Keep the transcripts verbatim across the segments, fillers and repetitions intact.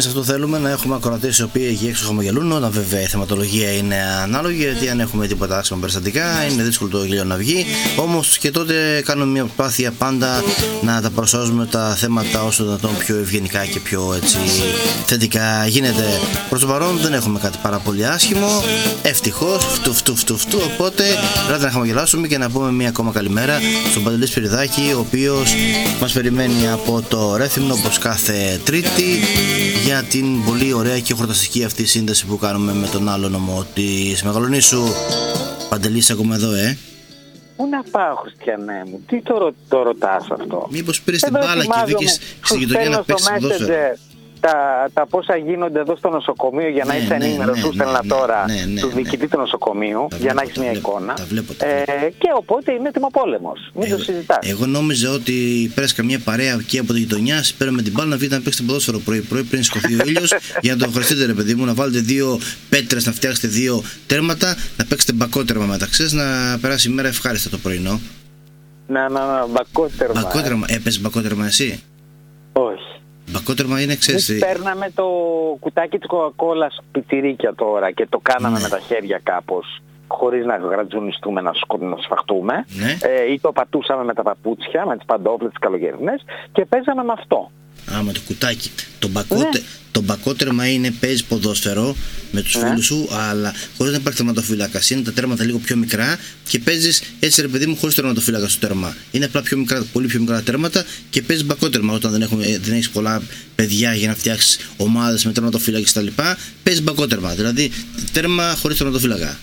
εμείς αυτό θέλουμε, να έχουμε ακροατές οι οποίοι εκεί έξω χαμογελούν, όταν βέβαια η θεματολογία είναι ανάλογη, γιατί αν έχουμε τίποτα άσχημα περιστατικά είναι δύσκολο το γέλιο να βγει. Όμως και τότε κάνουμε μια προσπάθεια πάντα να τα παρουσιάζουμε τα θέματα όσο δυνατόν πιο ευγενικά και πιο έτσι θετικά γίνεται. Προς το παρόν δεν έχουμε κάτι πάρα πολύ άσχημο, ευτυχώς, φτου φτου φτου φτου, οπότε πρέπει να χαμογελάσουμε και να πούμε μια ακόμα καλημέρα στον Παντελή Σπυριδάκη, ο οποίος μας περιμένει από το Ρέθυμνο όπως κάθε Τρίτη για την πολύ ωραία και χορταστική αυτή σύνδεση που κάνουμε με τον άλλο νομό της Μεγαλονήσου. Παντελή, είσαι ακόμα εδώ, ε? Πού να πάω, Χριστιανέ μου, τι το, ρω, το ρωτάς αυτό? Μήπως πήρες την μπάλα και βγήκες στη γειτονιά να παίξεις ποδόσφαιρο? Τα, τα πόσα γίνονται εδώ στο νοσοκομείο για να ναι, είσαι ναι, ενήμερος, ναι, σου στέλνα ναι, τώρα ναι, ναι, του ναι, διοικητή του νοσοκομείου τα για βλέπω, να έχεις μια βλέπω, εικόνα. τα βλέπω, τα βλέπω. Ε, και οπότε είναι έτοιμο-πόλεμος. Μην εγώ, το συζητάς. Εγώ νόμιζα ότι πέρασε καμία παρέα εκεί από τη γειτονιά, παίρνουμε την μπάλα να βγείτε να παίξετε ποδόσφαιρο πρωί-πρωί πριν σηκωθεί ο ήλιος για να το ευχαριστείτε, ρε παιδί μου, να βάλετε δύο πέτρες, να φτιάξετε δύο τέρματα, να παίξετε μπακότερμα μεταξύ, να περάσει η μέρα ευχάριστα το πρωινό. Να, να, να, μπακότερμα. Μπακότερμα, ε. έπαιζε μπακότερμα εσύ? Όχι. Μπακότερμα είναι, ξέρεις. Εμείς παίρναμε το κουτάκι της κοκακόλας πιτσιρίκια τώρα και το κάναμε ναι. με τα χέρια κάπως, χωρίς να γρατζουνιστούμε, να, σκο... να σφαχτούμε. Ναι. Ε, ή το πατούσαμε με τα παπούτσια, με τις παντόφλες, τις καλοκαιρινές, και παίζαμε με αυτό. Α, με το κουτάκι. Το, μπακότε... ναι. το μπακότερμα είναι παίζεις ποδόσφαιρο με τους ναι. φίλους σου, αλλά χωρίς να υπάρχει τερματοφύλακας. Είναι τα τέρματα λίγο πιο μικρά και παίζεις έτσι, ρε παιδί μου, χωρίς τερματοφύλακα στο τέρμα. Είναι απλά πιο μικρά, πολύ πιο μικρά τέρματα και παίζεις μπακότερμα όταν δεν, έχουμε, δεν έχεις πολλά παιδιά για να φτιάξεις ομάδες με τερματοφύλακες κτλ. Παίζεις μπακότερμα, δηλαδή τέρμα χωρίς τερματοφύλακα.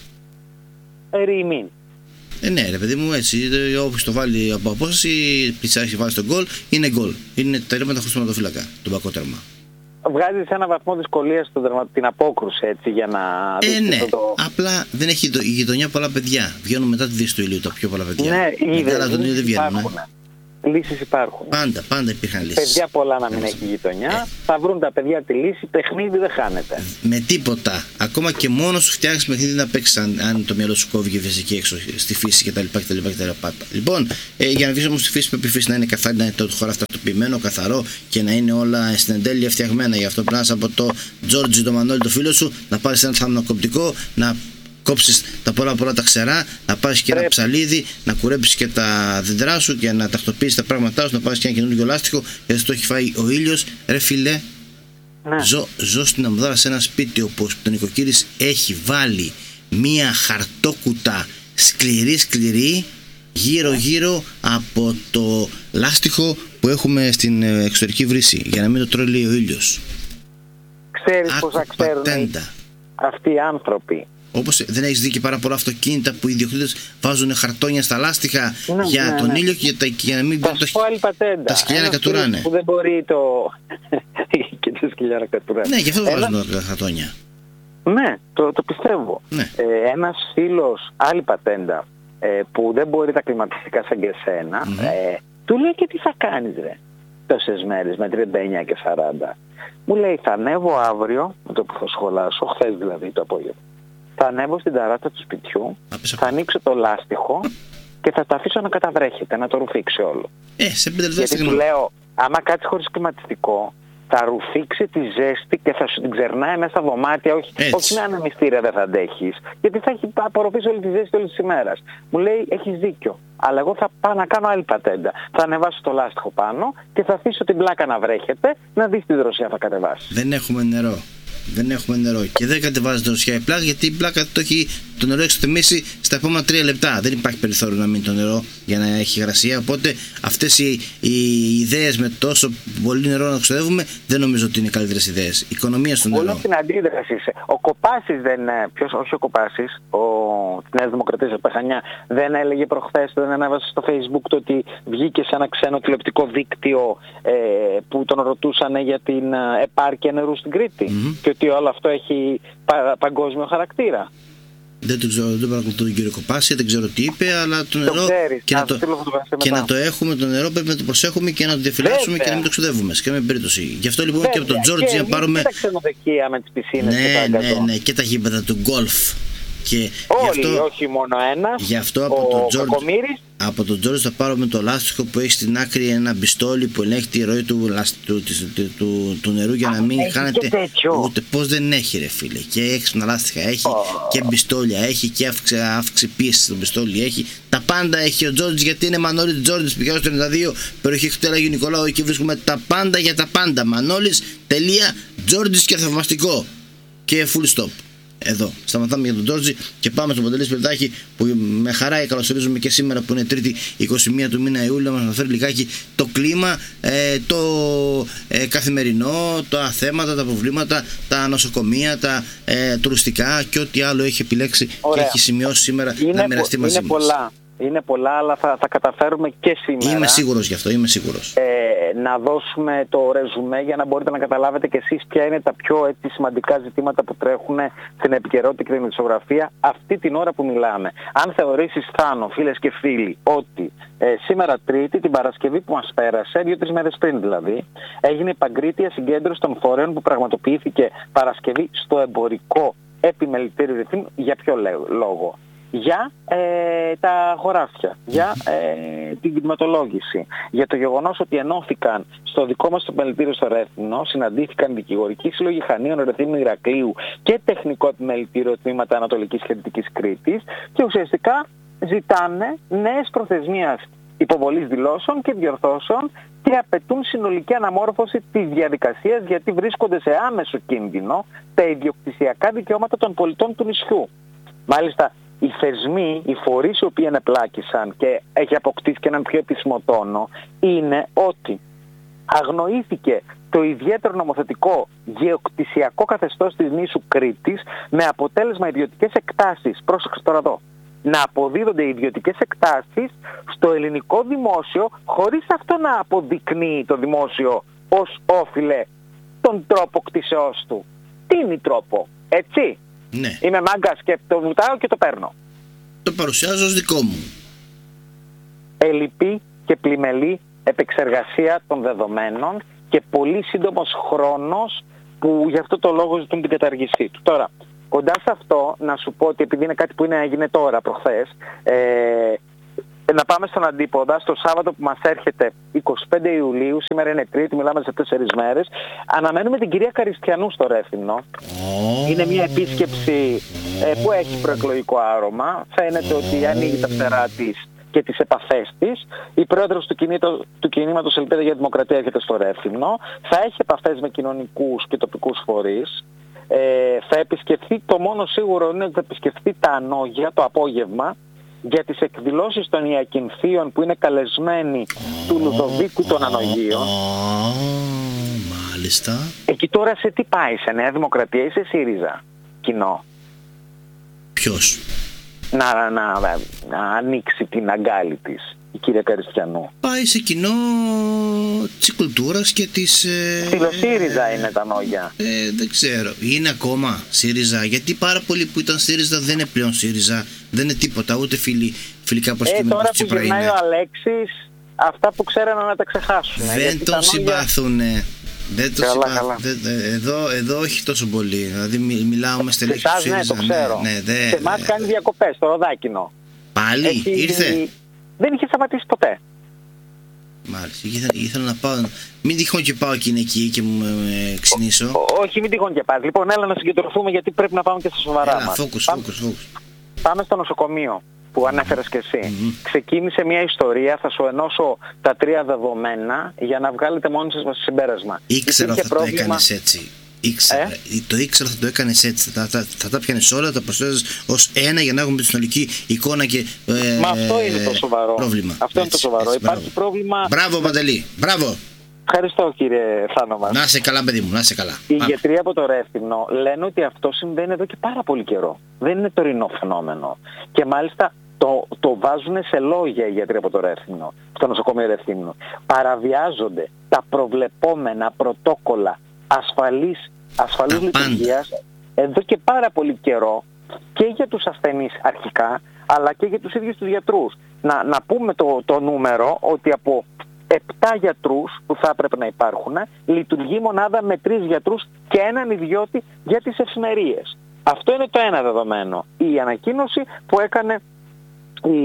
Ερήμην. Ε, ναι, ρε παιδί μου, έτσι. Όποιος το βάλει από απόσταση, πιτσάκι βάλει στον γκολ, είναι γκολ. Είναι τα τέρματα χωρίς τερματοφύλακα, το μπακότερμα. Βγάζεις ένα βαθμό δυσκολίας στην απόκρουση, έτσι, για να δεις. Ε, ναι. Το... Απλά δεν έχει η γειτονιά πολλά παιδιά. Βγαίνουν μετά τη δύση του ηλίου τα πιο πολλά παιδιά. Ναι, μετά τον ήλιο δεν βγαίνουν. Λύσεις υπάρχουν. Πάντα, πάντα υπήρχαν λύσεις. Παιδιά πολλά να μην έχει γειτονιά. Ε. Θα βρουν τα παιδιά τη λύση. Παιχνίδι δεν χάνεται. Με τίποτα. Ακόμα και μόνο σου φτιάχνεις παιχνίδι να παίξεις, αν, αν το μυαλό σου κόβει και φυσική έξω στη φύση κτλ. Λοιπόν, ε, για να βγεις όμως στη φύση, πρέπει η φύση να είναι καθαρή, να είναι το χώρο αυτοποιημένο, καθαρό και να είναι όλα στην εντέλεια φτιαγμένα. Γι' αυτό πρέπει από το Τζόρτζι, το Μανώλη, το φίλο σου, να πάρεις ένα θαμνοκοπτικό, να κόψεις τα πολλά πολλά τα ξερά, να πάρεις και ένα ψαλίδι, να κουρέψεις και τα δέντρά σου και να τακτοποιήσεις τα πράγματά σου, να πάρεις και ένα καινούργιο λάστιχο, γιατί το έχει φάει ο ήλιος. Ρε φίλε, ναι. ζω, ζω στην Αμδάρα σε ένα σπίτι όπου ο νοικοκύρης έχει βάλει μία χαρτόκουτα σκληρή σκληρή γύρω γύρω από το λάστιχο που έχουμε στην εξωτερική βρύση, για να μην το τρώει ο ήλιος. Ξέρεις πώς θα ξέρουν αυτοί οι άνθρωποι? Όπως δεν έχεις δει και πάρα πολλά αυτοκίνητα που οι ιδιοκτήτες βάζουν χαρτόνια στα λάστιχα ναι, για ναι, τον ναι. ήλιο και για, τα, για να μην τα, το, τα σκυλιά να κατουράνε. Που δεν μπορεί το... και τα σκυλιά να κατουράνε. Ναι, γι' αυτό Ένα... βάζουν τα χαρτόνια. Ναι, το, το πιστεύω. Ναι. Ε, ένας φίλος, άλλη πατέντα, ε, που δεν μπορεί τα κλιματιστικά σαν και εσένα, mm-hmm. ε, του λέει, και τι θα κάνεις ρε τόσες μέρες με τριάντα εννιά και σαράντα? Μου λέει, θα ανέβω αύριο με το που θα σχολάσω, χθες δηλαδή το απόγευμα. Θα ανέβω στην ταράτσα του σπιτιού, θα ανοίξω το λάστιχο και θα το αφήσω να καταβρέχεται, να το ρουφήξει όλο. Ε, σε πέντε λεπτά. Γιατί του λέω, άμα κάτσει χωρίς κλιματιστικό, θα ρουφήξει τη ζέστη και θα σου την ξερνάει μέσα στα δωμάτια. Όχι, όχι με ένα μυστήρια δεν θα αντέχεις, γιατί θα έχει απορροφήσει όλη τη ζέστη όλη τη ημέρα. Μου λέει, έχεις δίκιο. Αλλά εγώ θα πάω να κάνω άλλη πατέντα. Θα ανεβάσω το λάστιχο πάνω και θα αφήσω την πλάκα να βρέχεται, να δεις τη δροσιά θα κατεβάσει. Δεν έχουμε νερό. Δεν έχουμε νερό και δεν κατεβάζει δροσιά η πλάκα, γιατί η πλάκα το, έχει, το νερό έχει ξεμίσει στα επόμενα τρία λεπτά. Δεν υπάρχει περιθώριο να μείνει το νερό για να έχει υγρασία. Οπότε αυτές οι, οι ιδέες με τόσο πολύ νερό να ξοδεύουμε δεν νομίζω ότι είναι καλύτερες ιδέες. Οικονομία στο νερό. Όλο στην αντίδραση είσαι. Ο Κοπάσης δεν. Ποιος, όχι ο Κοπάσης, ο της Νέας Δημοκρατίας από Παχανιά, δεν έλεγε προχθές, δεν ανέβασε στο Facebook το ότι βγήκε σε ένα ξένο τηλεοπτικό δίκτυο ε, που τον ρωτούσαν για την επάρκεια νερού στην Κρήτη. Mm-hmm. Και ότι όλο αυτό έχει πα, παγκόσμιο χαρακτήρα. Δεν το ξέρω, δεν παρακολουθώ τον κύριο Κοπάση, δεν ξέρω τι είπε, αλλά το νερό. Το ξέρεις, και, να το, και να το έχουμε το νερό πρέπει να το προσέχουμε και να το διαφυλάξουμε και να μην το ξοδεύουμε σε καμία περίπτωση. Γι' αυτό λοιπόν Βέβαια. και από τον Τζόρτζι να πάρουμε. Και τα ξενοδοχεία με τις πισίνες ναι, και τα ναι, ναι, και τα γήπεδα του γκολφ. Και όλοι, αυτό, όχι μόνο ένας. Γι' αυτό από ο τον Τζόρτζ, από τον Τζόρτζ θα πάρουμε το λάστιχο που έχει στην άκρη ένα μπιστόλι που ελέγχει τη ροή του, του, του, του, του νερού για να μην έχει χάνεται ούτε. Πώς δεν έχει, ρε φίλε? Και έξυπνα λάστιχα έχει, oh. και μπιστόλια έχει, και αύξηση, αύξηση πίεση στο μπιστόλι έχει. Τα πάντα έχει ο Τζόρτζ, γιατί είναι Μανώλης Τζόρτζ. Πηγαίνω στο ενενήντα δύο, περιοχή Χτέλα Αγίου Νικολάου, εκεί βρίσκουμε τα πάντα για τα πάντα. Μανώλης, τελεία, Τζόρτζ και θαυμαστικό. Και full stop. Εδώ. Σταματάμε για τον Τζόρτζι και πάμε στον Παντελή Σπιρτάκη, που με χαρά καλωσορίζουμε και σήμερα, που είναι Τρίτη εικοστή πρώτη του μήνα Ιούλιο, να μας αναφέρει λιγάκι το κλίμα, ε, το ε, καθημερινό, τα θέματα, τα προβλήματα, τα νοσοκομεία, τα ε, τουριστικά και ό,τι άλλο έχει επιλέξει. Ωραία. Και έχει σημειώσει σήμερα είναι να μοιραστεί μαζί μας. Πολλά. Είναι πολλά, αλλά θα, θα καταφέρουμε και σήμερα. Είμαι σίγουρος γι' αυτό, είμαι σίγουρος. Ε, να δώσουμε το ρεζουμέ για να μπορείτε να καταλάβετε και εσείς ποια είναι τα πιο έτσι, σημαντικά ζητήματα που τρέχουν στην επικαιρότητα και την ειδησιογραφία αυτή την ώρα που μιλάμε. Αν θεωρήσεις, Θάνο, φίλες και φίλοι, ότι ε, σήμερα Τρίτη, την Παρασκευή που μας πέρασε, δύο-τρεις μέρες πριν δηλαδή, έγινε η παγκρίτια συγκέντρωση των φορέων που πραγματοποιήθηκε Παρασκευή στο εμπορικό επιμελητήριο Ρηθύμνου. Για ποιο λόγο? Για ε, τα χωράφια, για ε, την κτηματολόγηση, για το γεγονός ότι ενώθηκαν στο δικό μας το επιμελητήριο στο Ρέθυμνο, συναντήθηκαν δικηγορικοί σύλλογοι Χανίων, Ρεθύμνου, Ηρακλείου και τεχνικό επιμελητήριο τμήματα Ανατολικής και Δυτικής Κρήτης, και ουσιαστικά ζητάνε νέες προθεσμίες υποβολής δηλώσεων και διορθώσεων και απαιτούν συνολική αναμόρφωση της διαδικασίας, γιατί βρίσκονται σε άμεσο κίνδυνο τα ιδιοκτησιακά δικαιώματα των πολιτών του νησιού. Μάλιστα, οι θεσμοί, οι φορείς οι οποίοι ενεπλάκησαν και έχει αποκτήσει και έναν πιο επίσημο τόνο, είναι ότι αγνοήθηκε το ιδιαίτερο νομοθετικό γεωκτησιακό καθεστώς της νήσου Κρήτης, με αποτέλεσμα ιδιωτικές εκτάσεις, πρόσεξε τώρα εδώ, να αποδίδονται οι ιδιωτικές εκτάσεις στο ελληνικό δημόσιο, χωρίς αυτό να αποδεικνύει το δημόσιο ως όφιλε τον τρόπο κτήσεώς του. Τι είναι η τρόπο, έτσι? Ναι. Είμαι μάγκας και το βουτάω και το παίρνω. Το παρουσιάζω ως δικό μου. Ελλειπή και πλημελή επεξεργασία των δεδομένων και πολύ σύντομος χρόνος που γι' αυτό το λόγο ζητούν την καταργησή του. Τώρα, κοντά σε αυτό, να σου πω ότι επειδή είναι κάτι που είναι, έγινε τώρα προχθές, ε, να πάμε στον αντίποδα, στο Σάββατο που μας έρχεται εικοστή πέμπτη Ιουλίου, σήμερα είναι Τρίτη, μιλάμε σε τέσσερις μέρες, αναμένουμε την κυρία Καριστιανού στο Ρέθυμνο. Oh. Είναι μια επίσκεψη ε, που έχει προεκλογικό άρωμα. Φαίνεται ότι ανοίγει τα φτερά της και τις επαφές της. Η πρόεδρος του, κινήτο, του κινήματος Ελπίδα για Δημοκρατία έρχεται στο Ρέθυμνο. Θα έχει επαφές με κοινωνικούς και τοπικούς φορείς. Ε, θα επισκεφθεί, το μόνο σίγουρο είναι ότι θα επισκεφθεί τα Ανόγια το απόγευμα για τις εκδηλώσεις των Ιακυνθίων που είναι καλεσμένοι oh, του Λουδοβίκου των Ανογίων. Oh, μάλιστα. Εκεί τώρα σε τι πάει, σε Νέα Δημοκρατία ή σε ΣΥΡΙΖΑ κοινό? Ποιος? Να, να, να, να ανοίξει την αγκάλη της η κυρία Καριστιανού. Πάει σε κοινό της κουλτούρας και της... Ε, ΣΥΡΙΖΑ είναι τα Νόγια. Ε, δεν ξέρω. Είναι ακόμα ΣΥΡΙΖΑ? Γιατί πάρα πολλοί που ήταν ΣΥΡΙΖΑ δεν είναι πλέον ΣΥΡΙΖΑ. Δεν είναι τίποτα, ούτε φιλι, φιλικά προς ε, τώρα που γυρνάει ο Αλέξης, αυτά που ξέρανε να τα ξεχάσουν. Δεν τον συμπάθουνε. Δεν το καλά, καλά. Δεν, εδώ, εδώ όχι τόσο πολύ. Δηλαδή μιλάω με στελέχη του ΣΥΡΙΖΑ. Ναι, το ξέρω. Ναι, ναι, δε, σε εμάς κάνει διακοπές στο Ροδάκινο. Πάλι έχει, ήρθε? Δεν είχε σταματήσει ποτέ. Μάλιστα, ήθελα, ήθελα να πάω. Μην τυχόν και πάω και είναι εκεί και μου ε, ξυνήσω. Ό, όχι, μην τυχόν και πας. Λοιπόν, έλα να συγκεντρωθούμε, γιατί πρέπει να πάμε και στα σοβαρά μας. Φόκους, φόκους, φόκους. Πάμε στο νοσοκομείο που ανέφερες και εσύ. Mm-hmm. Ξεκίνησε μια ιστορία, θα σου ενώσω τα τρία δεδομένα για να βγάλετε μόνοι σας μας συμπέρασμα. Ήξερα θα πρόβλημα... το έκανες έτσι. Ήξερα, ε? Το ήξερα θα το έκανες έτσι. Θα, θα, θα τα πιάνεις όλα, τα προσθέσεις ως ένα για να έχουμε τη συνολική εικόνα και ε, Μα αυτό είναι το σοβαρό. Πρόβλημα. Αυτό έτσι, είναι το σοβαρό. Έτσι, Υπάρχει μπράβο. πρόβλημα. Μπράβο, Παντελή. Μπράβο. Ευχαριστώ, κύριε Θάνο μας. Να είσαι καλά, παιδί μου, να είσαι καλά. Οι γιατροί από το Ρέθυμνο λένε ότι αυτό συμβαίνει εδώ και πάρα πολύ καιρό. Δεν είναι τωρινό φαινόμενο. Και μάλιστα το, το βάζουν σε λόγια οι γιατροί από το Ρέθυμνο, στο νοσοκομείο Ρέθυμνο. Παραβιάζονται τα προβλεπόμενα πρωτόκολλα ασφαλής, ασφαλούς λειτουργίας εδώ και πάρα πολύ καιρό, και για τους ασθενείς αρχικά, αλλά και για τους ίδιους τους γιατρούς. Να, να πούμε το, το νούμερο ότι από επτά γιατρούς που θα έπρεπε να υπάρχουν, λειτουργεί μονάδα με τρεις γιατρούς και έναν ιδιώτη για τις εφημερίες. Αυτό είναι το ένα δεδομένο. Η ανακοίνωση που έκανε η,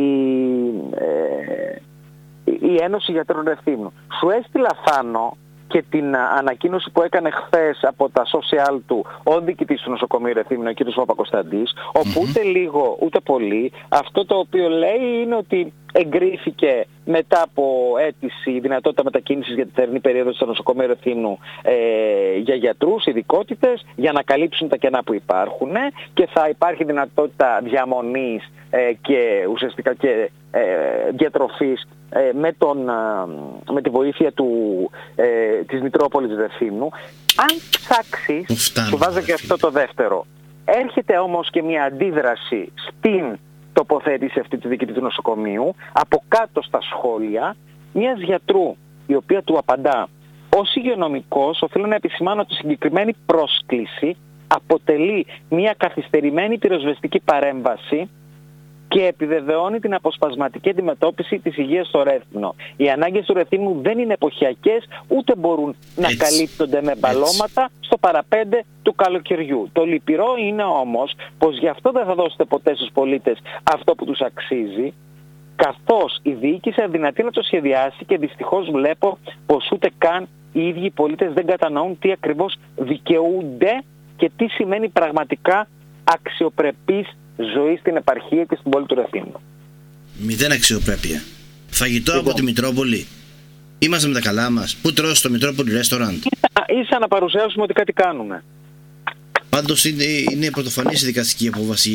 ε, η Ένωση Γιατρών Ρεθύμνου. Σου έστειλα, Θάνο, και την ανακοίνωση που έκανε χθες από τα social του ο διοικητής του νοσοκομείου Ρεθύμνου, ο κ. Παπακοσταντής, όπου mm-hmm. ούτε λίγο ούτε πολύ αυτό το οποίο λέει είναι ότι εγκρίθηκε μετά από αίτηση η δυνατότητα μετακίνησης για τη θερινή περίοδο στο νοσοκομείο Ρεθύμνου ε, για γιατρούς, ειδικότητες, για να καλύψουν τα κενά που υπάρχουν, και θα υπάρχει δυνατότητα διαμονής ε, και ουσιαστικά και ε, διατροφής ε, με, τον, ε, με τη βοήθεια του, ε, της Μητρόπολης Ρεθύμνου. Αν ψάξεις, σου βάζω και αυτό το δεύτερο. Έρχεται όμως και μια αντίδραση στην τοποθέτηση αυτή του διοικητή του νοσοκομείου, από κάτω στα σχόλια, μιας γιατρού, η οποία του απαντά: ως υγειονομικός οφείλω να επισημάνω ότι η συγκεκριμένη πρόσκληση αποτελεί μια καθυστερημένη πυροσβεστική παρέμβαση και επιβεβαιώνει την αποσπασματική αντιμετώπιση της υγείας στο Ρέθυμνο. Οι ανάγκες του Ρεθύμνου δεν είναι εποχιακές, ούτε μπορούν να Έτσι. καλύπτονται με μπαλώματα Έτσι. στο παραπέντε του καλοκαιριού. Το λυπηρό είναι όμως πως γι' αυτό δεν θα δώσετε ποτέ στους πολίτες αυτό που τους αξίζει, καθώς η διοίκηση αδυνατεί να το σχεδιάσει, και δυστυχώς βλέπω πως ούτε καν οι ίδιοι οι πολίτες δεν κατανοούν τι ακριβώς δικαιούνται και τι σημαίνει πραγματικά αξιοπρεπής ζωή στην επαρχία και στην πόλη του Ρεθύμνου. Μηδέν αξιοπρέπεια. Φαγητό λοιπόν από τη Μητρόπολη. Είμαστε με τα καλά μας. Πού τρως στο Μητρόπολη ρεστοραντ? Ίσα να παρουσιάσουμε ότι κάτι κάνουμε. Πάντως είναι, είναι πρωτοφανής η δικαστική απόφαση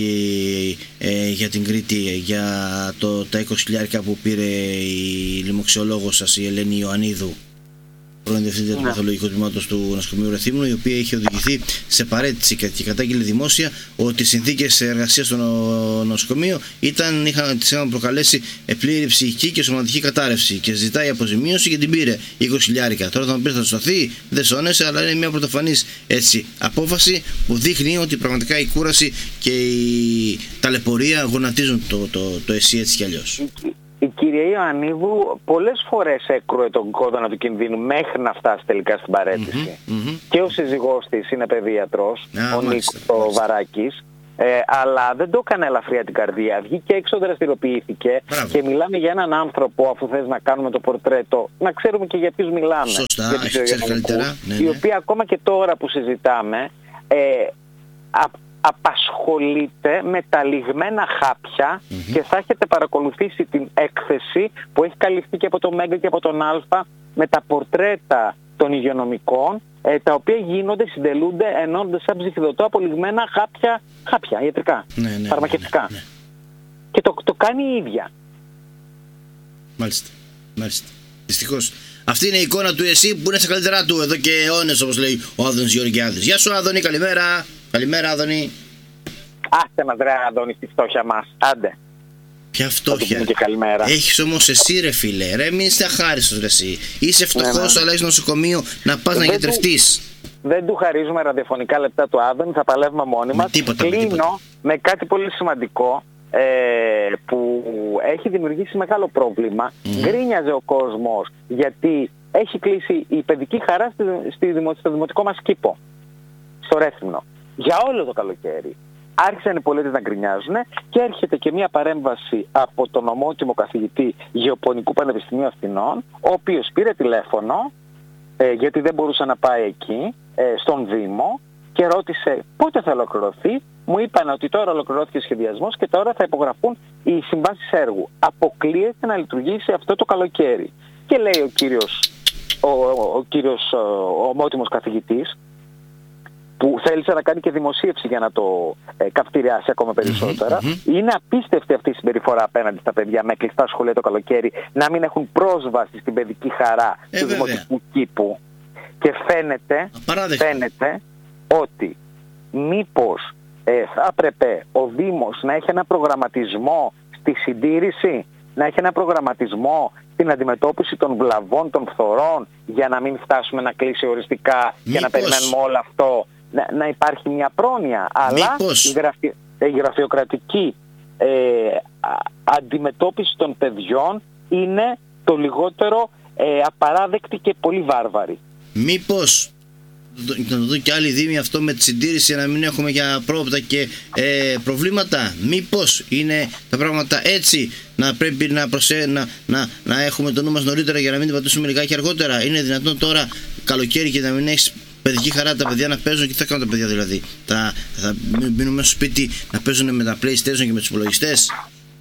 ε, για την Κρήτη, για το, τα είκοσι χιλιάρικα που πήρε η λοιμοξιολόγος σας, η Ελένη Ιωαννίδου, πρώην διευθύντρια του παθολογικού τμήματος του νοσοκομείου Ρεθύμνου, η οποία είχε οδηγηθεί σε παρέτηση και κατάγγειλε δημόσια ότι οι συνθήκες εργασίας στο νοσοκομείο ήταν, είχαν, τις είχαν προκαλέσει πλήρη ψυχική και σωματική κατάρρευση, και ζητάει αποζημίωση και την πήρε είκοσι χιλιάρικα. Τώρα θα μου πει θα σωθεί, δεν σώνεσαι, αλλά είναι μια πρωτοφανής έτσι απόφαση που δείχνει ότι πραγματικά η κούραση και η ταλαιπωρία γονατίζουν το, το, το, το ΕΣΥ έτσι κι αλλιώς. Η κυρία Ιωαννίδου πολλές φορές έκρουε τον κόδωνα του κινδύνου μέχρι να φτάσει τελικά στην παρέτηση. Mm-hmm, mm-hmm. Και ο σύζυγός της είναι παιδίατρος, ah, ο Νίκος Βαράκης, ε, αλλά δεν το έκανε ελαφριά την καρδία. Βγήκε έξω, δραστηριοποιήθηκε. Μπράβο. Και μιλάμε για έναν άνθρωπο, αφού θες να κάνουμε το πορτρέτο, να ξέρουμε και για ποιους μιλάμε. Σωστά, έχει ξέρει καλύτερα. Ναι, ναι. Η οποία ακόμα και τώρα που συζητάμε, ε, α, απασχολείται με τα λιγμένα χάπια, mm-hmm. και θα έχετε παρακολουθήσει την έκθεση που έχει καλυφθεί και από το Μέγκα και από τον Α, με τα πορτρέτα των υγειονομικών, ε, τα οποία γίνονται, συντελούνται, ενώνονται σαν ψηφιδωτό από λιγμένα χάπια, χάπια ιατρικά, ναι, ναι, φαρμακευτικά. Ναι, ναι, ναι. Και το, το κάνει η ίδια. Μάλιστα, μάλιστα. Δυστυχώς. Αυτή είναι η εικόνα του ΕΣΥ που είναι στα καλύτερά του εδώ και αιώνες, όπως λέει ο Άδωνης Γεωργιάδης. Γεια σου Άδωνη, καλημέρα. Καλημέρα Άδωνη. Άστε μας ρε Άδωνη στη φτώχεια μας. Άντε. Ποια φτώχεια? Έχεις όμως εσύ ρε φίλε. Ρε μην είστε αχάριστος ρε εσύ. Είσαι φτωχός, ναι, ναι. αλλά έχεις νοσοκομείο να πας δεν να γιατρευτείς. Του, δεν του χαρίζουμε ραδιοφωνικά λεπτά του Άδωνη. Θα παλεύουμε μόνοι μας. Κλείνω με κάτι πολύ σημαντικό. Ε, που έχει δημιουργήσει μεγάλο πρόβλημα. Mm. Γκρίνιαζε ο κόσμος γιατί έχει κλείσει η παιδική χαρά στη, στη, στο δημοτικό μας κήπο, στο Ρέθυμνο, για όλο το καλοκαίρι. Άρχισαν οι πολίτες να γκρινιάζουν και έρχεται και μια παρέμβαση από τον ομότιμο καθηγητή Γεωπονικού Πανεπιστημίου Αθηνών, ο οποίος πήρε τηλέφωνο ε, γιατί δεν μπορούσε να πάει εκεί, ε, στον Δήμο, και ρώτησε πότε θα ολοκληρωθεί. Μου είπαν ότι τώρα ολοκληρώθηκε ο σχεδιασμός και τώρα θα υπογραφούν οι συμβάσεις έργου. Αποκλείεται να λειτουργήσει αυτό το καλοκαίρι. Και λέει ο κύριος, ο, ο, ο, κύριος, ο ομότιμος καθηγητής, που θέλησε να κάνει και δημοσίευση για να το ε, καυτηριάσει ακόμα περισσότερα. Mm-hmm. Είναι απίστευτη αυτή η συμπεριφορά απέναντι στα παιδιά με κλειστά σχολεία το καλοκαίρι, να μην έχουν πρόσβαση στην παιδική χαρά ε, του βέβαια. δημοτικού κήπου. Και φαίνεται, φαίνεται ότι μήπως ε, θα έπρεπε ο Δήμος να έχει ένα προγραμματισμό στη συντήρηση, να έχει ένα προγραμματισμό στην αντιμετώπιση των βλαβών, των φθορών, για να μην φτάσουμε να κλείσει οριστικά μήπως. Και να περιμένουμε όλο αυτό, να, να υπάρχει μια πρόνοια. Αλλά η, γραφει, η γραφειοκρατική ε, αντιμετώπιση των παιδιών είναι το λιγότερο ε, απαράδεκτη και πολύ βάρβαρη. Μήπως να το δουν και άλλοι δήμοι αυτό με τη συντήρηση, να μην έχουμε για πρόοπτα και ε, προβλήματα. Μήπως είναι τα πράγματα έτσι, να πρέπει να, προσέ, να, να, να έχουμε το νου μας νωρίτερα για να μην την πατήσουμε λιγάκι αργότερα? Είναι δυνατόν τώρα καλοκαίρι και να μην έχεις παιδική χαρά, τα παιδιά να παίζουν? Και τι θα κάνουν τα παιδιά δηλαδή? Θα, θα μείνουν μέσα στο σπίτι να παίζουν με τα PlayStation και με τους υπολογιστές?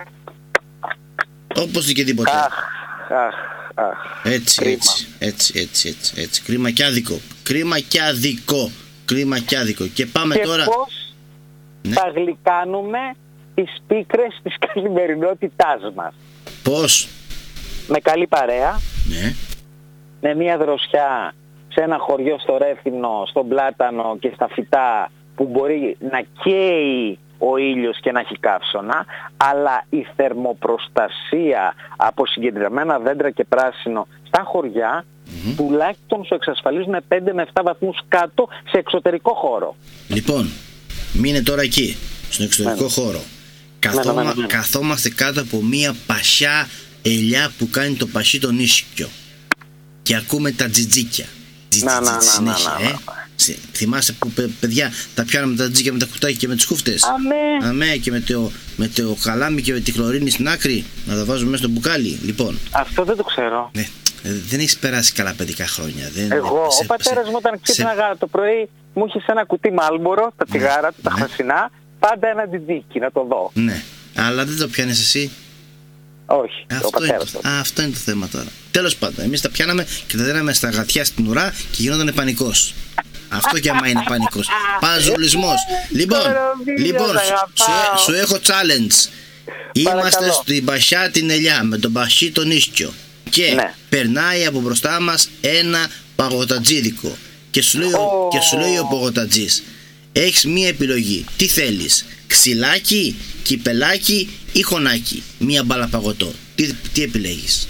Όπως και τίποτα. Αχ, αχ. Έτσι, έτσι, έτσι, έτσι, έτσι, έτσι. Κρίμα και άδικο. Κρίμα και άδικο. Κρίμα και άδικο. Και πάμε και τώρα. Πώς ναι. θα γλυκάνουμε τις πίκρες της καθημερινότητάς μας? Πώς? Με καλή παρέα. Ναι. Με μια δροσιά σε ένα χωριό στο Ρέθυμνο, στον Πλάτανο και στα φυτά, που μπορεί να καίει ο ήλιος και να έχει καύσωνα, αλλά η θερμοπροστασία από συγκεντρωμένα δέντρα και πράσινο στα χωριά mm-hmm. τουλάχιστον σου εξασφαλίζουν πέντε με επτά βαθμούς κάτω σε εξωτερικό χώρο. Λοιπόν, μείνε τώρα εκεί, στον εξωτερικό ναι. χώρο. Καθόμα, ναι, ναι, ναι, ναι. Καθόμαστε κάτω από μια πασιά ελιά που κάνει το πασί τον ίσκιο και ακούμε τα τζιτζίκια. Να, να, να, να, να, ε? Θυμάσαι που παιδιά τα πιάναμε τα τζιτζίκια με τα κουτάκια και με τις χούφτες? Αμέ. Αμέ, και με το, με το καλάμι και με τη χλωρίνη στην άκρη να τα βάζουμε μέσα στο μπουκάλι. Λοιπόν, αυτό δεν το ξέρω. Ναι, δεν έχεις περάσει καλά παιδικά χρόνια. Δεν, Εγώ, σε, ο πατέρας σε, μου όταν ξύπναγα σε... το πρωί μου είχε ένα κουτί Μάλμπορο, τα τσιγάρα του, τα ναι. χασινά, πάντα ένα τζιτζίκι να το δω. Ναι, αλλά δεν το πιάνεις εσύ? Όχι, αυτό, ο πατέρας είναι το, α, αυτό είναι το θέμα τώρα. Τέλος πάντων, εμείς τα πιάναμε και τα δίναμε στα γατιά στην ουρά και γινόταν πανικός. Αυτό και άμα είναι πανικός. Παζουλισμός. Λοιπόν, λοιπόν σου, σου έχω challenge. Είμαστε στην πασιά την ελιά με τον πασί τον ίσκιο και ναι. περνάει από μπροστά μας ένα παγωτατζίδικο και σου λέει, oh. και σου λέει ο παγωτατζής, έχεις μία επιλογή, τι θέλεις, ξυλάκι, κυπελάκι ή χωνάκι? Μία μπάλα παγωτό, τι, τι επιλέγεις?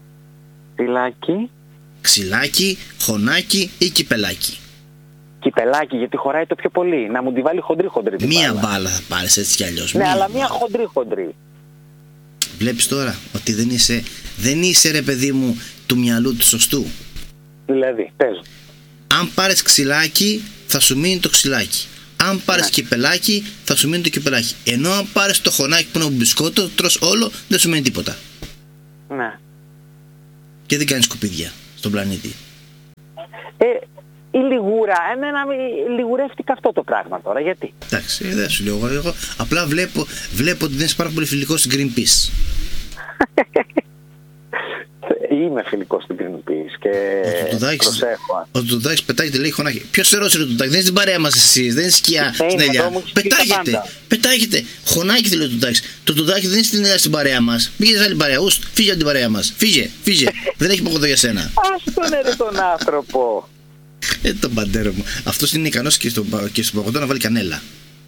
Ξυλάκι. Ξυλάκι, χωνάκι ή κυπελάκι? Κυπελάκι, γιατί χωράει το πιο πολύ. Να μου τη βάλει χοντρή χοντρή. Μία μπάλα. μπάλα θα πάρεις έτσι κι αλλιώς. Ναι, μία αλλά μπάλα. μία χοντρή χοντρή. Βλέπεις τώρα ότι δεν είσαι, δεν είσαι ρε παιδί μου του μυαλού του σωστού. Δηλαδή, παίζω. Αν πάρεις ξυλάκι θα σου μείνει το ξυλάκι. Αν πάρεις ναι. κυπελάκι θα σου μείνει το κυπελάκι. Ενώ αν πάρεις το χωνάκι που είναι από μπισκότο, το τρως όλο, δεν σου μείνει τίποτα. Ναι. Και δεν κάνεις σκουπίδια στον πλανήτη. Ε, η λιγούρα, εμένα λιγουρεύτηκα αυτό το πράγμα τώρα, γιατί? Εντάξει, δεν σου λέω εγώ, απλά βλέπω, βλέπω ότι δεν είσαι πάρα πολύ φιλικός στην Greenpeace. Είμαι φιλικός στην Greenpeace και προσέχω. Ο Τουδάκης πετάγεται, λέει χωνάκι. Ποιος σε ρώτησε το Τουδάκη? Δεν είσαι στην παρέα μας εσείς, δεν είναι σκιά στην ελιά. Πετάγεται, πετάγεται. Χωνάκι λέει ο Τουδάκης. Το Τουδάκη δεν είναι στην ελιά στην παρέα μας. Πήγε σε άλλη παρέα. Ουστ, φύγε από την παρέα μας. Φύγε, φύγε. Δεν έχει παγωτό για σένα. Ας τον έρε τον άνθρωπο. Ε, τον πατέρα μου. Αυτός είναι ικανός και στον στο παγωτό να βάλει κανέλα.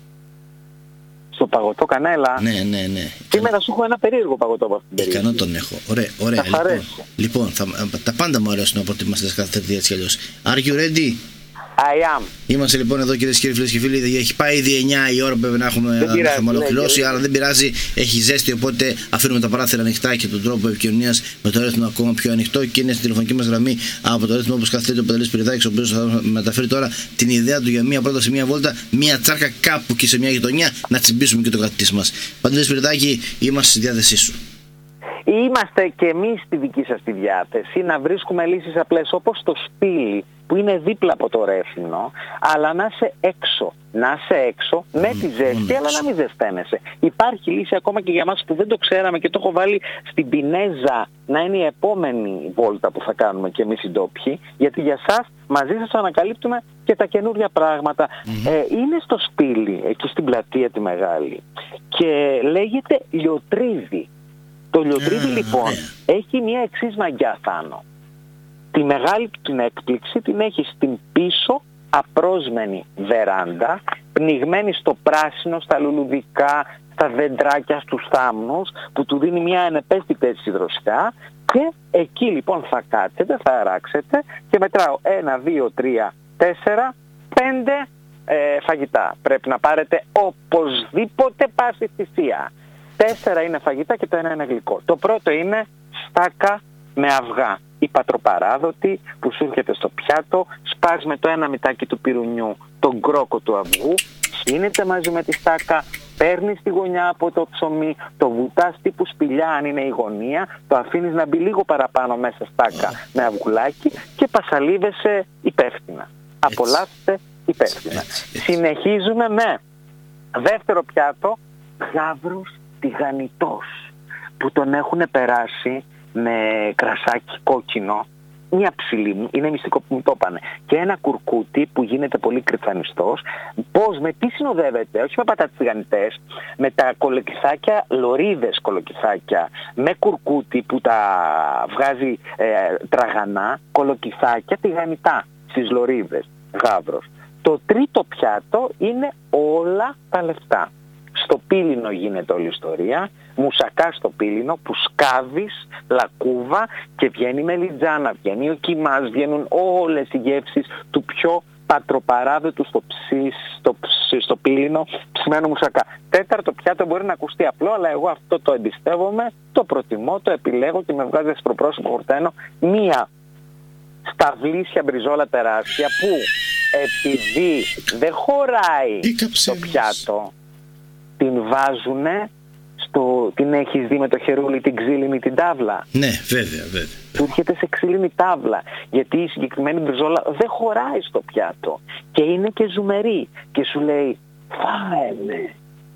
Στο παγωτό κανέλα? Ναι, ναι, ναι. Σήμερα σου έχω ένα περίεργο παγωτό από αυτήν την περίεργη. Ικανό τον έχω. Ωραία, ωραία. Λοιπόν, λοιπόν θα, τα πάντα μου αρέσουν από ότι είμαστε κάθε Τετάρτη έτσι κι αλλιώς. Are you ready? I am. Είμαστε λοιπόν εδώ κυρίες και κύριοι, φίλες και φίλοι. Έχει πάει ήδη εννιά η ώρα που πρέπει να έχουμε, να έχουμε ολοκληρώσει. Αλλά δεν πειράζει, έχει ζέστη. Οπότε αφήνουμε τα παράθυρα ανοιχτά και τον τρόπο επικοινωνίας με το ρεύμα ακόμα πιο ανοιχτό. Και είναι στην τηλεφωνική μας γραμμή από το ρεύμα όπως καθίσει ο Παντελής Πυριδάκης, ο οποίος θα μεταφέρει τώρα την ιδέα του για μία πρόταση, μία βόλτα, μία τσάρκα κάπου και σε μια γειτονιά να τσιμπήσουμε και το κατητής μας. Παντελής Πυριδάκη, είμαστε στη διάθεσή σου. Είμαστε και εμείς στη δική σας τη διάθεση να βρίσκουμε λύσεις απλές όπως το σπήλι που είναι δίπλα από το Ρέθυμνο, αλλά να είσαι έξω. Να είσαι έξω με τη ζέστη, αλλά να μην ζεσταίνεσαι. Υπάρχει λύση ακόμα και για μας που δεν το ξέραμε και το έχω βάλει στην πινέζα να είναι η επόμενη βόλτα που θα κάνουμε και εμείς οι ντόπιοι, γιατί για σας μαζί σας ανακαλύπτουμε και τα καινούργια πράγματα. Mm-hmm. Ε, είναι στο σπήλι, εκεί στην πλατεία τη Μεγάλη, και λέγεται λιοτρίδι. Το λιοτρίδι mm, λοιπόν yeah. έχει μια εξής μαγιά, Θάνο. Τη μεγάλη την έκπληξη την έχει στην πίσω απρόσμενη βεράντα, πνιγμένη στο πράσινο, στα λουλουδικά, στα δεντράκια, στους θάμνους, που του δίνει μια ανεπαίσθητη έτσι δροσιά, και εκεί λοιπόν θα κάτσετε, θα αράξετε και μετράω ένα, δύο, τρία, τέσσερα, πέντε ε, φαγητά. Πρέπει να πάρετε οπωσδήποτε πάση θυσία. Τέσσερα είναι φαγητά και το ένα είναι γλυκό. Το πρώτο είναι στάκα με αυγά. η πατροπαράδοτη που σου έρχεται στο πιάτο, σπάς με το ένα μυτάκι του πυρουνιού τον κρόκο του αυγού, σύνεται μαζί με τη στάκα, παίρνεις τη γωνιά από το ψωμί, το βουτάς τύπου σπηλιά αν είναι η γωνία, το αφήνεις να μπει λίγο παραπάνω μέσα στάκα με αυγουλάκι και πασαλίβεσαι υπεύθυνα. Απολαύστε υπεύθυνα. Συνεχίζουμε με δεύτερο πιάτο, γάβρος τηγανιτός, που τον έχουν περάσει με κρασάκι κόκκινο, μια ψηλή μου, είναι μυστικό που μου το είπανε, και ένα κουρκούτι που γίνεται πολύ κρυθανιστός. Πώς, με τι συνοδεύεται, όχι με πατάτες τηγανιτές, με τα κολοκυθάκια, λωρίδες κολοκυθάκια, με κουρκούτι που τα βγάζει ε, τραγανά, κολοκυθάκια τηγανιτά στις λωρίδες, γάβρος. Το τρίτο πιάτο είναι όλα τα λεφτά. Στο πύλινο γίνεται όλη η ιστορία, μουσακά στο πύλινο που σκάβεις λακκούβα και βγαίνει η μελιτζάνα, βγαίνει ο κιμάς, βγαίνουν όλες οι γεύσεις του πιο πατροπαράδοτου στο, ψι, στο, ψι, στο πύλινο ψημένο μουσακά. Τέταρτο πιάτο μπορεί να ακουστεί απλό, αλλά εγώ αυτό το εμπιστεύομαι, το προτιμώ, το επιλέγω και με βγάζει προπρόσωπο χορταίνω μία σταυλίσια μπριζόλα τεράστια που επειδή δεν χωράει το πιάτο, την βάζουνε στο, την έχεις δει με το χερούλι την ξύλινη την τάβλα? Ναι, βέβαια, βέβαια. Του έρχεται σε ξύλινη τάβλα, γιατί η συγκεκριμένη μπριζόλα δεν χωράει στο πιάτο και είναι και ζουμερή και σου λέει φάε με,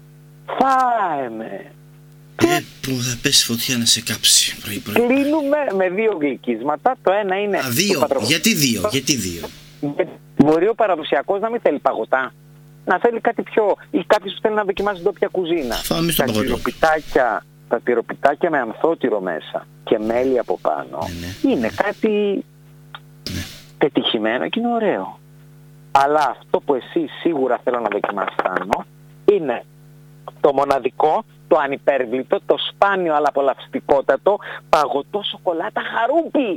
φάε με. Ε, που θα πέσει φωτιά να σε κάψει. Πρωί, πρωί. Κλείνουμε με δύο γλυκίσματα. Το ένα είναι... Α, δύο. πατρο... Γιατί δύο, γιατί δύο. Μπορεί ο παραδοσιακός να μην θέλει παγωτά, να θέλει κάτι πιο, ή κάποιος που θέλει να δοκιμάσει ντόπια κουζίνα. Φάμε στο τα παγωτό. τυροπιτάκια, τα τυροπιτάκια με ανθότυρο μέσα και μέλι από πάνω, ναι, ναι. είναι κάτι ναι. πετυχημένο και είναι ωραίο. Αλλά αυτό που εσύ σίγουρα θέλω να δοκιμάσεις, Άνω, είναι το μοναδικό, το ανυπέρβλητο, το σπάνιο αλλά απολαυστικότατο παγωτό σοκολάτα χαρούπι.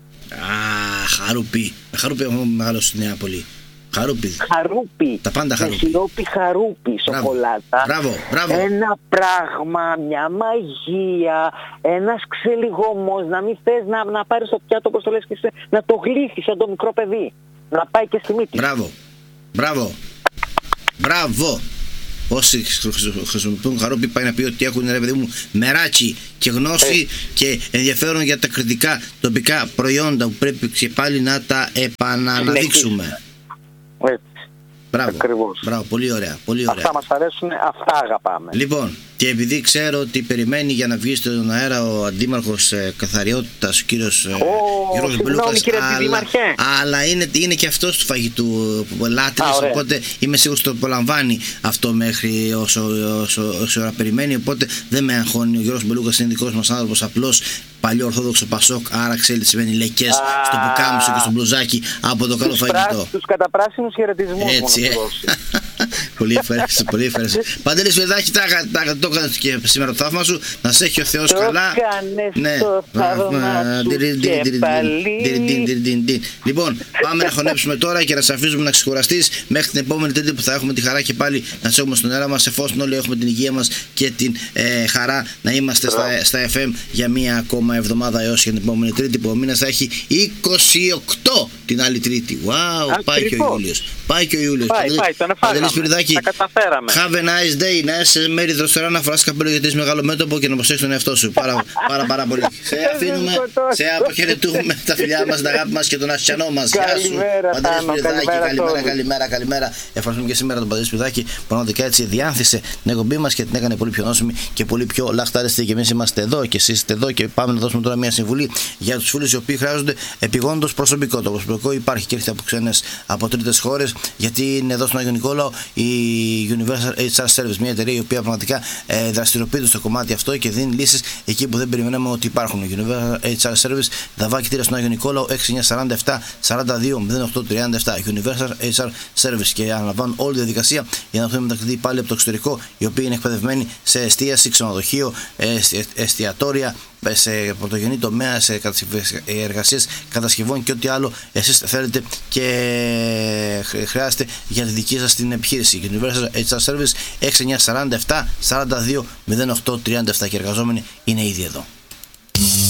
Α, χαρούπι. Χαρούπι έχουμε μεγάλο στη Νέα Πολύ. Χαρούπι. Χαρούπι. Τα πάντα χαρούπι. Με σιρόπι χαρούπι, σοκολάτα. Μπράβο, μπράβο. Ένα πράγμα, μια μαγεία, ένας ξελιγωμός, να μην θες να, να πάρεις το πιάτο όπως το λες και σε, να το γλύφεις σαν το μικρό παιδί. Να πάει και στη μύτη. Μπράβο. Μπράβο. Μπράβο. Όσοι χρησιμοποιούν χαρούπι πάει να πει ότι έχουν, ρε παιδί μου, μεράκι και γνώση ε. και ενδιαφέρον για τα κριτικά τοπικά προϊόντα που πρέπει και πάλι να τα επαναναδείξουμε. Έτσι. Μπράβο. Ακριβώς. Μπράβο, πολύ ωραία, πολύ ωραία. Αυτά μας αρέσουν, αυτά αγαπάμε. Λοιπόν, και επειδή ξέρω ότι περιμένει για να βγει στον αέρα ο αντίμαρχος ε, καθαριότητας, ο κύριος ε, Γιώργος Μπελούκας, αλλά, αλλά είναι, είναι και αυτός του φαγητού λάτρης, οπότε είμαι σίγουρος ότι το απολαμβάνει αυτό μέχρι όσο, όσο, όσο ώρα περιμένει, οπότε δεν με αγχώνει. Ο Γιώργος Μπελούκας είναι δικός μας άνθρωπος, απλώς παλιό ορθόδοξο Πασόκ, άρα ξέρει τι σημαίνει λεκές στο πουκάμισο και στο μπλουζάκι από το καλό φαγητό. Τους καταπράσινους χαιρετισμούς. Έτσι, ε. Πολύ ευχαριστώ, πολύ ευχαριστώ. Παντελή Σβεδάκη, το έκανες και σήμερα το θαύμα σου. Να σε έχει ο Θεός καλά. Το έκανες το θαύμα σου και πάλι. Λοιπόν, πάμε να χωνέψουμε τώρα και να σε αφήσουμε να ξεκουραστείς μέχρι την επόμενη Τρίτη που θα έχουμε τη χαρά και πάλι να σε έχουμε στον αέρα μας, εφόσον όλοι έχουμε την υγεία μας και την ε, χαρά να είμαστε στα, στα εφ εμ για μία ακόμα εβδομάδα έως και την επόμενη Τρίτη, που ο μήνας θα έχει είκοσι οκτώ την άλλη Τρίτη. Wow, πάει και ο Ιούλιος. Πάει και ο Ιούλιος. Πάει, πάει, τον εφάγαμε. Τα καταφέραμε. Have a nice day. Να είσαι μέρη δροσερά, να φοράς καπέλο γιατί είσαι μεγάλο μέτωπο και να προσέξεις τον εαυτό σου. Πάρα, πάρα, πάρα πολύ. Σε αφήνουμε, σε αποχαιρετούμε τα φιλιά μας, τα αγάπη μας και τον ασιανό μας. Γεια σου. Παντελή Σπυριδάκη, καλημέρα, καλημέρα, καλημέρα. Ευχαριστούμε και σήμερα τον Παντελή Σπυριδάκη. Πραγματικά έτσι διάνθησε την εκπομπή μας και την έκανε πολύ πιο νόσιμη και πολύ πιο λαχτάριστη. Και εμείς είμαστε εδώ και εσείς είστε εδώ και πάμε να δώσουμε τώρα μια συμβουλή για τους φίλους οι οποίοι χρειάζονται επιγόντως προσωπικό. Το προσωπικό υπάρχει και έρχεται από ξένες, από τρίτες χώρες, γιατί είναι εδώ στον Άγιο Νικόλαο η Universal έιτς αρ Service, μια εταιρεία η οποία πραγματικά ε, δραστηριοποιείται στο κομμάτι αυτό και δίνει λύσεις εκεί που δεν περιμέναμε ότι υπάρχουν. Η Universal έιτς αρ Service, Δαβά Κιτήρα στον Άγιο Νικόλαο, έξι εννιά τέσσερα επτά τέσσερα δύο μηδέν οκτώ τρία επτά. Universal έιτς αρ Service, και αναλαμβάνουν όλη τη διαδικασία για να έχουμε μεταξύ πάλι από το εξωτερικό, οι οποίοι είναι εκπαιδευμένοι σε εστίαση, ξενοδοχείο, εστιατόρια, σε πρωτογενή τομέα, σε εργασίες κατασκευών και ό,τι άλλο εσείς θέλετε και χρειάζεται για τη δική σας την επιχείρηση. Universal έιτς αρ Service, έξι εννιά τέσσερα επτά τέσσερα δύο μηδέν οκτώ τρία επτά, και οι εργαζόμενοι είναι ήδη εδώ.